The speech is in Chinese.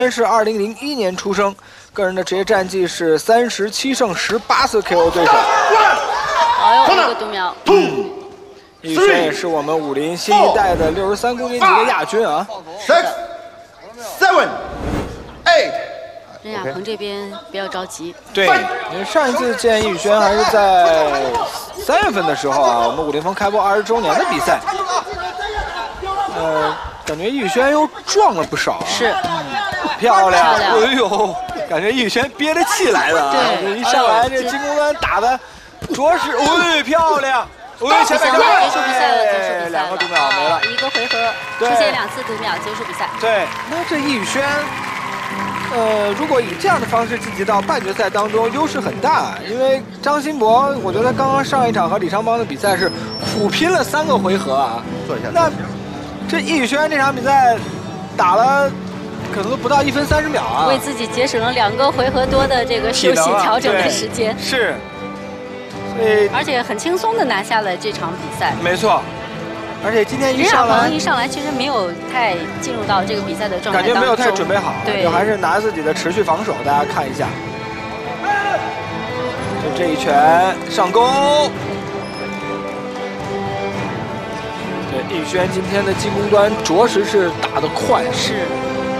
是2001年出生，个人的职业战绩是37胜18次 KO 对手。 哎呦，一个读秒。 易宇轩也是我们50新一代的63公斤级的亚军啊。 6、7、8。 任亚鹏这边不要着急。 对，因为上一次见易宇轩还是在3月份的时候啊，我们50风开播20周年的比赛。感觉易宇轩又壮了不少啊。 是。 漂亮！哎呦，感觉易宇轩憋着气来的啊！ 对， 一上来这进攻端打的着实，哎，漂亮！哎，前面结束比赛了，结束比赛了 ，2个读秒没了， 一个回合出现2次读秒，结束比赛。 对，那这易宇轩，如果以这样的方式晋级到半决赛当中，优势很大，因为张新博，我觉得刚刚上一场和李昌邦的比赛是苦拼了3个回合啊。那这易宇轩这场比赛打了。可能都不到1分30秒啊！ 为自己节省了2个回合多的这个休息调整的时间。 是，所以而且很轻松的拿下了这场比赛。 没错，而且今天任亚鹏一上来其实没有太进入到这个比赛的状态当中， 感觉没有太准备好， 对， 就还是拿自己的持续防守，大家看一下，就这一拳上勾。对，易宇轩今天的进攻端着实是打得快， 是。